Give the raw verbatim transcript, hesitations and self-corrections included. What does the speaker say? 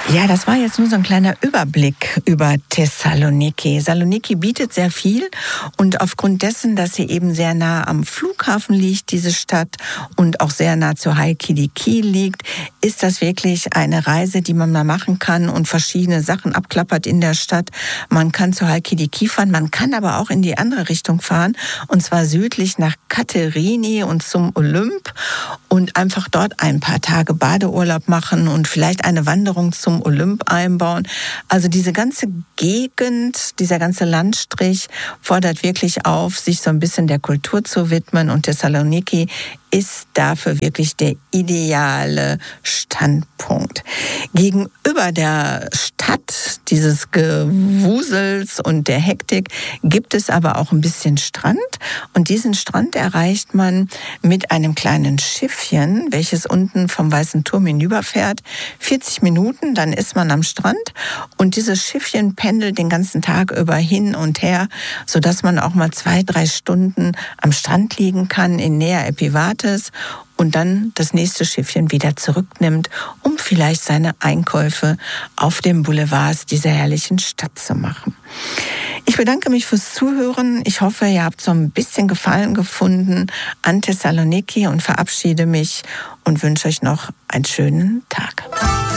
Ja, das war jetzt nur so ein kleiner Überblick über Thessaloniki. Saloniki bietet sehr viel und aufgrund dessen, dass sie eben sehr nah am Flughafen liegt, diese Stadt, und auch sehr nah zu Halkidiki liegt, ist das wirklich eine Reise, die man mal machen kann und verschiedene Sachen abklappert in der Stadt. Man kann zu Halkidiki fahren, man kann aber auch in die andere Richtung fahren, und zwar südlich nach Katerini und zum Olymp und einfach dort ein paar Tage Badeurlaub machen und vielleicht eine Wanderung zum Olymp einbauen. Also diese ganze Gegend, dieser ganze Landstrich fordert wirklich auf, sich so ein bisschen der Kultur zu widmen, und Thessaloniki ist dafür wirklich der ideale Standpunkt. Gegenüber der Stadt, dieses Gewusels und der Hektik, gibt es aber auch ein bisschen Strand. Und diesen Strand erreicht man mit einem kleinen Schiffchen, welches unten vom Weißen Turm hinüberfährt. vierzig Minuten, dann ist man am Strand. Und dieses Schiffchen pendelt den ganzen Tag über hin und her, sodass man auch mal zwei, drei Stunden am Strand liegen kann in Nea Epivates und dann das nächste Schiffchen wieder zurücknimmt, um vielleicht seine Einkäufe auf den Boulevards dieser herrlichen Stadt zu machen. Ich bedanke mich fürs Zuhören. Ich hoffe, ihr habt so ein bisschen Gefallen gefunden an Thessaloniki und verabschiede mich und wünsche euch noch einen schönen Tag.